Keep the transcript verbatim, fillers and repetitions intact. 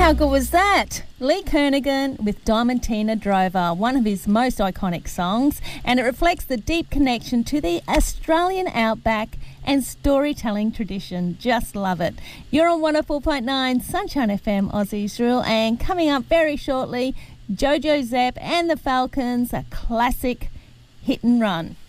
How good was that? Lee Kernaghan with Diamantina Drover, one of his most iconic songs, and it reflects the deep connection to the Australian outback and storytelling tradition. Just love it. You're on one oh four point nine Sunshine F M, Aussie Israel, and coming up very shortly, Jojo Zep and the Falcons, a classic hit and run.